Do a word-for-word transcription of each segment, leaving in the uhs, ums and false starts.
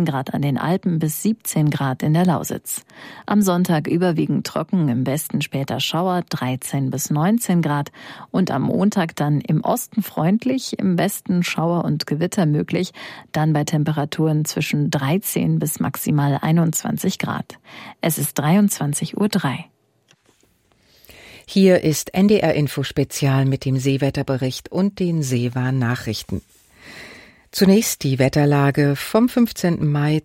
neun Grad an den Alpen bis siebzehn Grad in der Lausitz. Am Sonntag überwiegend trocken, im Westen später Schauer, dreizehn bis neunzehn Grad. Und am Montag dann im Osten freundlich, im Westen Schauer und Gewitter möglich, dann bei Temperaturen zwischen dreizehn bis maximal einundzwanzig Grad. Es ist dreiundzwanzig Uhr drei. Hier ist N D R Info Spezial mit dem Seewetterbericht und den Seewarn-Nachrichten. Zunächst die Wetterlage vom fünfzehnten Mai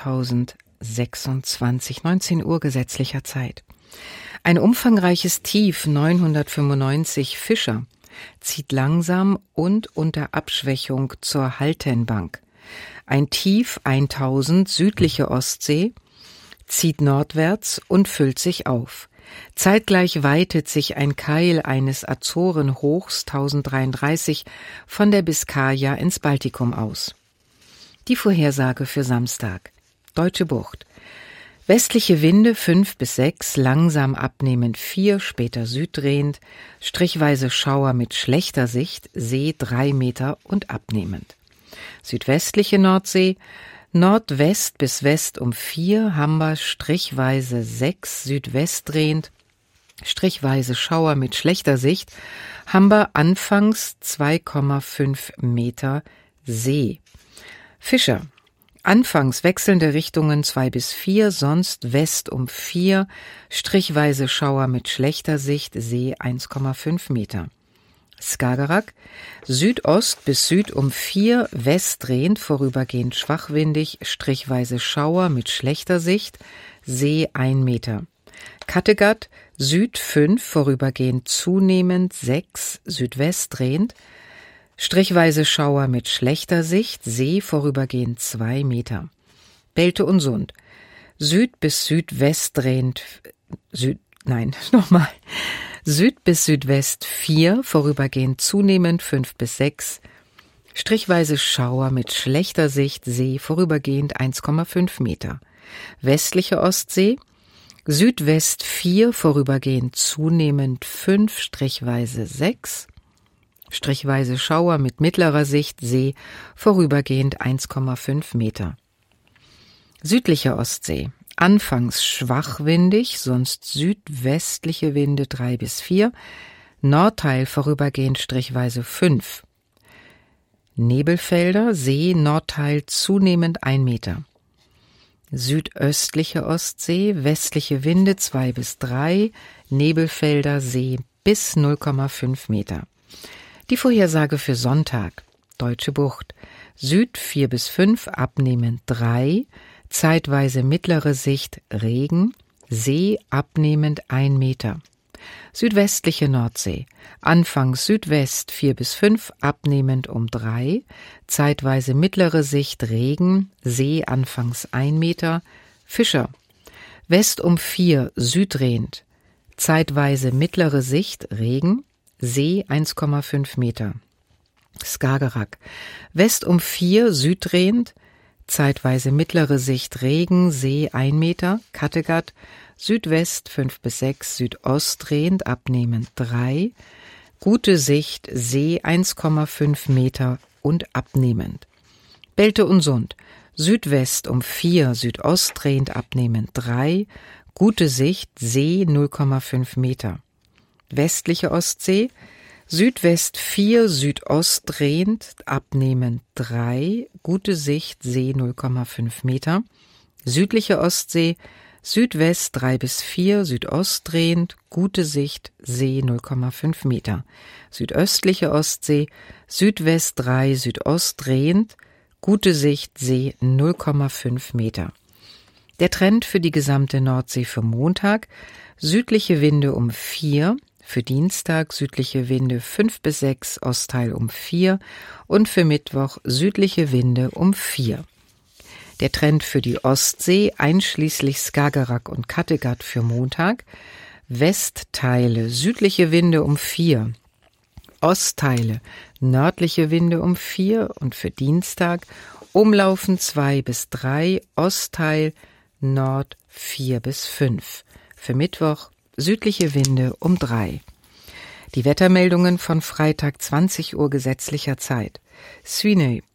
zweitausendsechsundzwanzig, neunzehn Uhr gesetzlicher Zeit. Ein umfangreiches Tief neunhundertfünfundneunzig Fischer zieht langsam und unter Abschwächung zur Haltenbank. Ein Tief tausend südliche Ostsee zieht nordwärts und füllt sich auf. Zeitgleich weitet sich ein Keil eines Azorenhochs tausenddreiunddreißig von der Biskaya ins Baltikum aus. Die Vorhersage für Samstag. Deutsche Bucht. Westliche Winde fünf bis sechs, langsam abnehmend vier, später süddrehend, strichweise Schauer mit schlechter Sicht, See drei Meter und abnehmend. Südwestliche Nordsee, Nordwest bis West um vier, Hamber strichweise sechs, südwestdrehend, strichweise Schauer mit schlechter Sicht, Hamber anfangs zwei Komma fünf Meter See. Fischer, anfangs wechselnde Richtungen zwei bis vier, sonst West um vier, strichweise Schauer mit schlechter Sicht, See eins Komma fünf Meter. Skagerrak, Südost bis Süd um vier, westdrehend, vorübergehend schwachwindig, strichweise Schauer mit schlechter Sicht, See ein Meter. Kattegat, Süd fünf, vorübergehend zunehmend sechs, südwestdrehend, strichweise Schauer mit schlechter Sicht, See vorübergehend zwei Meter. Belte und Sund, Süd bis südwestdrehend, Süd, nein, nochmal, Süd bis Südwest vier, vorübergehend zunehmend fünf bis sechs, strichweise Schauer mit schlechter Sicht, See vorübergehend eins Komma fünf Meter. Westliche Ostsee, Südwest vier, vorübergehend zunehmend fünf, strichweise sechs, strichweise Schauer mit mittlerer Sicht, See vorübergehend eins Komma fünf Meter. Südliche Ostsee, anfangs schwachwindig, sonst südwestliche Winde drei bis vier, Nordteil vorübergehend strichweise fünf. Nebelfelder, See, Nordteil zunehmend ein Meter. Südöstliche Ostsee, westliche Winde zwei bis drei, Nebelfelder, See bis null Komma fünf Meter. Die Vorhersage für Sonntag. Deutsche Bucht. Süd vier bis fünf, abnehmend drei, zeitweise mittlere Sicht Regen, See abnehmend ein Meter. Südwestliche Nordsee, anfangs Südwest vier bis fünf, abnehmend um drei, zeitweise mittlere Sicht Regen, See anfangs ein Meter. Fischer, West um vier, süddrehend, zeitweise mittlere Sicht Regen, See eins Komma fünf Meter. Skagerrak, West um vier, süddrehend, zeitweise mittlere Sicht Regen, See ein Meter. Kattegat, Südwest fünf bis sechs, südostdrehend, abnehmend drei, gute Sicht, See eins Komma fünf Meter und abnehmend. Belte und Sund, Südwest um vier, südostdrehend, abnehmend drei, gute Sicht, See null Komma fünf Meter. Westliche Ostsee, Südwest vier, südostdrehend, abnehmend drei, gute Sicht, See null Komma fünf Meter. Südliche Ostsee, Südwest drei bis vier, südostdrehend, gute Sicht, See null Komma fünf Meter. Südöstliche Ostsee, Südwest drei, südostdrehend, gute Sicht, See null Komma fünf Meter. Der Trend für die gesamte Nordsee für Montag, südliche Winde um vier, für Dienstag südliche Winde fünf bis sechs, Ostteil um vier und für Mittwoch südliche Winde um vier. Der Trend für die Ostsee, einschließlich Skagerrak und Kattegat für Montag, Westteile südliche Winde um vier, Ostteile nördliche Winde um vier und für Dienstag umlaufen zwei bis drei, Ostteil Nord vier bis fünf. Für Mittwoch südliche Winde um drei. Die Wettermeldungen von Freitag zwanzig Uhr gesetzlicher Zeit. Svinøy,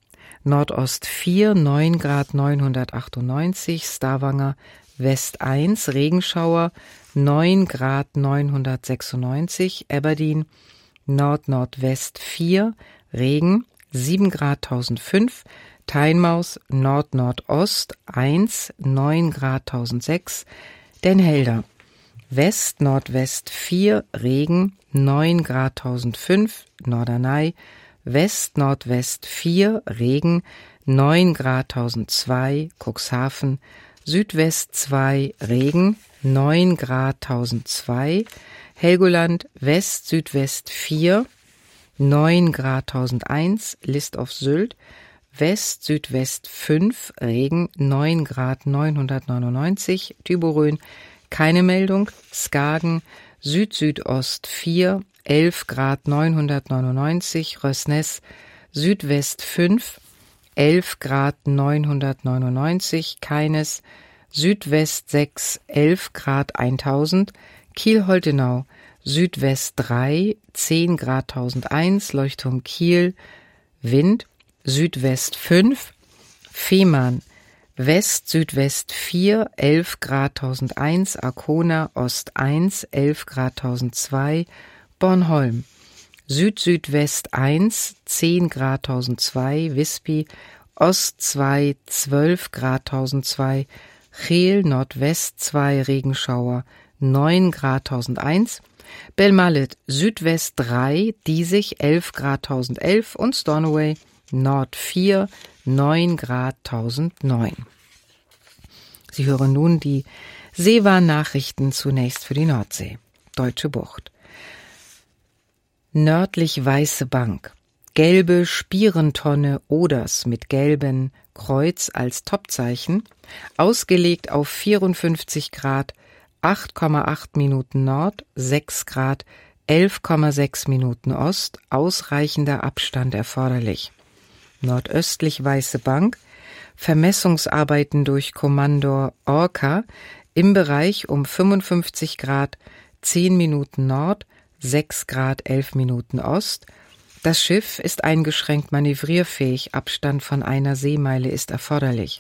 Nordost vier, neun Grad neunhundertachtundneunzig, Stavanger West eins, Regenschauer, neun Grad neunhundertsechsundneunzig, Aberdeen Nord-Nordwest vier, Regen, sieben Grad tausendfünf, Tynemouth Nord-Nordost eins, neun Grad tausendsechs, Den Helder West-Nordwest vier, Regen, neun Grad tausendfünf, Norderney West-Nordwest vier, Regen, neun Grad tausendzwei, Cuxhaven Südwest zwei, Regen, neun Grad tausendzwei, Helgoland West-Südwest vier, neun Grad tausendeins, List auf Sylt West-Südwest fünf, Regen, neun Grad neunhundertneunundneunzig, Tübingen keine Meldung, Skagen Süd-Südost vier, elf Grad neunhundertneunundneunzig, Røsnes Südwest fünf, elf Grad neunhundertneunundneunzig, Keines Südwest sechs, elf Grad eintausend, Kiel-Holtenau Südwest drei, zehn Grad tausendeins, Leuchtturm Kiel, Wind Südwest fünf, Fehmarn West-Südwest vier, elf Grad tausendeins, Arkona Ost eins, elf Grad tausendzwei, Bornholm Süd-Südwest eins, zehn Grad tausendzwei, Visby Ost zwei, zwölf Grad tausendzwei, Geel Nordwest zwei, Regenschauer neun Grad tausendeins, Belmallet Südwest drei, Diessig elf Grad tausendelf und Stornoway Nord vier, neun Grad tausendneun. Sie hören nun die Seewarn-Nachrichten zunächst für die Nordsee. Deutsche Bucht. Nördlich Weiße Bank. Gelbe Spierentonne Oders mit gelben Kreuz als Topzeichen, ausgelegt auf vierundfünfzig Grad, acht Komma acht Minuten Nord, sechs Grad, elf Komma sechs Minuten Ost, ausreichender Abstand erforderlich. Nordöstlich Weiße Bank, Vermessungsarbeiten durch Kommandor Orca im Bereich um fünfundfünfzig Grad, zehn Minuten Nord, sechs Grad, elf Minuten Ost. Das Schiff ist eingeschränkt manövrierfähig, Abstand von einer Seemeile ist erforderlich.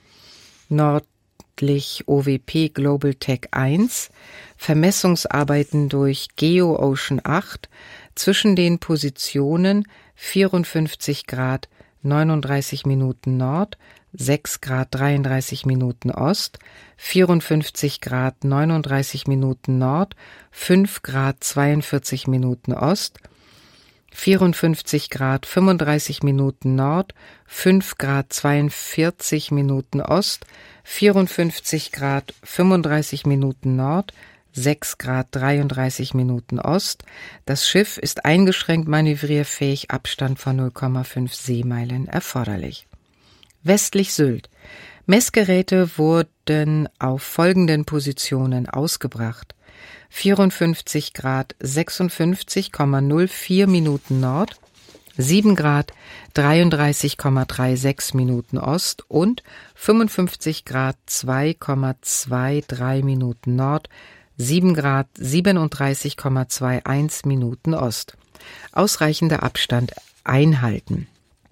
Nördlich O W P Global Tech eins, Vermessungsarbeiten durch Geo-Ocean acht zwischen den Positionen vierundfünfzig Grad, neununddreißig Minuten Nord, sechs Grad, dreiunddreißig Minuten Ost, vierundfünfzig Grad, neununddreißig Minuten Nord, fünf Grad, zweiundvierzig Minuten Ost, vierundfünfzig Grad, fünfunddreißig Minuten Nord, fünf Grad, zweiundvierzig Minuten Ost, vierundfünfzig Grad, fünfunddreißig Minuten Nord, sechs Grad, dreiunddreißig Minuten Ost. Das Schiff ist eingeschränkt manövrierfähig, Abstand von null Komma fünf Seemeilen erforderlich. Westlich Sylt. Messgeräte wurden auf folgenden Positionen ausgebracht. vierundfünfzig Grad, sechsundfünfzig Komma null vier Minuten Nord, sieben Grad, dreiunddreißig Komma sechsunddreißig Minuten Ost und fünfundfünfzig Grad, zwei Komma dreiundzwanzig Minuten Nord, sieben Grad, siebenunddreißig Komma einundzwanzig Minuten Ost. Ausreichender Abstand einhalten.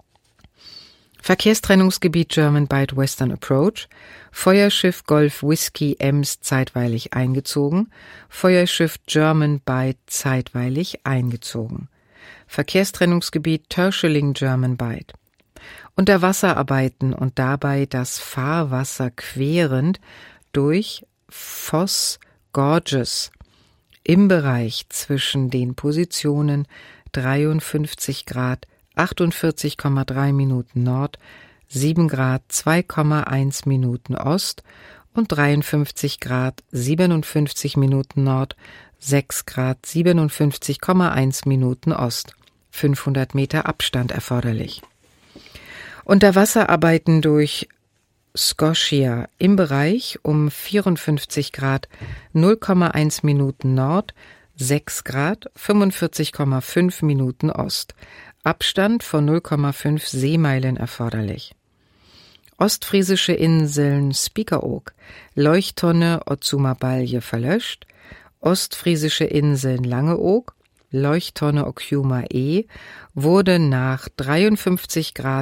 Verkehrstrennungsgebiet German Bight Western Approach, Feuerschiff Golf Whiskey Ems zeitweilig eingezogen, Feuerschiff German Bight zeitweilig eingezogen. Verkehrstrennungsgebiet Terschelling German Bight. Unterwasserarbeiten und dabei das Fahrwasser querend durch Foss Gorges im Bereich zwischen den Positionen dreiundfünfzig Grad, achtundvierzig Komma drei Minuten Nord, sieben Grad, zwei Komma eins Minuten Ost und dreiundfünfzig Grad, siebenundfünfzig Minuten Nord, sechs Grad, siebenundfünfzig Komma eins Minuten Ost. fünfhundert Meter Abstand erforderlich. Unterwasserarbeiten durch Scotia im Bereich um vierundfünfzig Grad, null Komma eins Minuten Nord, sechs Grad, fünfundvierzig Komma fünf Minuten Ost. Abstand von null Komma fünf Seemeilen erforderlich. Ostfriesische Inseln Spiekeroog, Leuchttonne Otsuma-Balje verlöscht, Ostfriesische Inseln Langeoog, Leuchttonne Okjuma E wurde nach dreiundfünfzig Grad,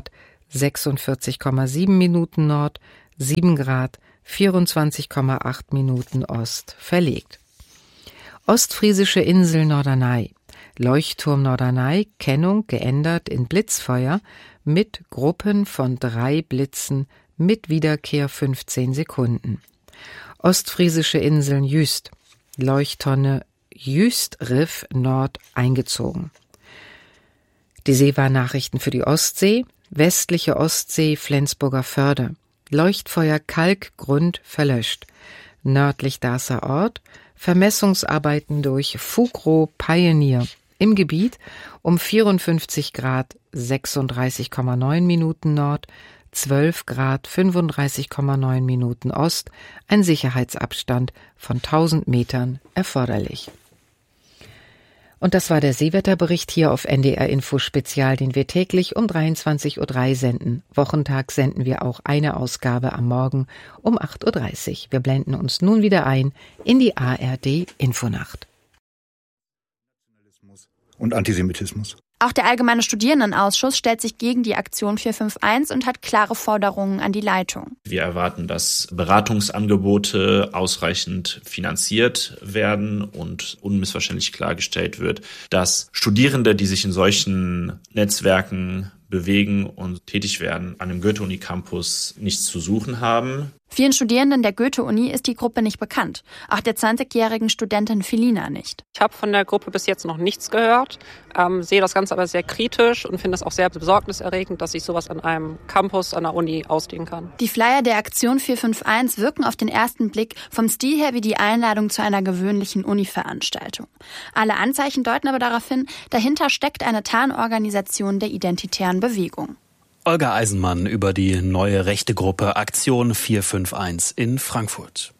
sechsundvierzig Komma sieben Minuten Nord, sieben Grad, vierundzwanzig Komma acht Minuten Ost verlegt. Ostfriesische Insel Norderney. Leuchtturm Norderney, Kennung geändert in Blitzfeuer mit Gruppen von drei Blitzen mit Wiederkehr fünfzehn Sekunden. Ostfriesische Inseln Jüst. Leuchttonne Jüstriff Nord eingezogen. Die Seewarnnachrichten für die Ostsee. Westliche Ostsee, Flensburger Förde. Leuchtfeuer Kalkgrund verlöscht. Nördlich Darßer Ort. Vermessungsarbeiten durch Fugro Pioneer. Im Gebiet um vierundfünfzig Grad sechsunddreißig Komma neun Minuten Nord, zwölf Grad fünfunddreißig Komma neun Minuten Ost, ein Sicherheitsabstand von tausend Metern erforderlich. Und das war der Seewetterbericht hier auf N D R Info Spezial, den wir täglich um dreiundzwanzig Uhr drei senden. Wochentag senden wir auch eine Ausgabe am Morgen um acht Uhr dreißig. Wir blenden uns nun wieder ein in die A R D Infonacht. Und Antisemitismus. Auch der Allgemeine Studierendenausschuss stellt sich gegen die Aktion vier fünf eins und hat klare Forderungen an die Leitung. Wir erwarten, dass Beratungsangebote ausreichend finanziert werden und unmissverständlich klargestellt wird, dass Studierende, die sich in solchen Netzwerken bewegen und tätig werden, an dem Goethe-Uni-Campus nichts zu suchen haben. Vielen Studierenden der Goethe-Uni ist die Gruppe nicht bekannt. Auch der zwanzigjährigen Studentin Felina nicht. Ich habe von der Gruppe bis jetzt noch nichts gehört, ähm, sehe das Ganze aber sehr kritisch und finde es auch sehr besorgniserregend, dass sich sowas an einem Campus, an der Uni ausdehnen kann. Die Flyer der Aktion vier fünf eins wirken auf den ersten Blick vom Stil her wie die Einladung zu einer gewöhnlichen Uni-Veranstaltung. Alle Anzeichen deuten aber darauf hin, dahinter steckt eine Tarnorganisation der identitären Bewegung. Olga Eisenmann über die neue rechte Gruppe Aktion vier fünf eins in Frankfurt.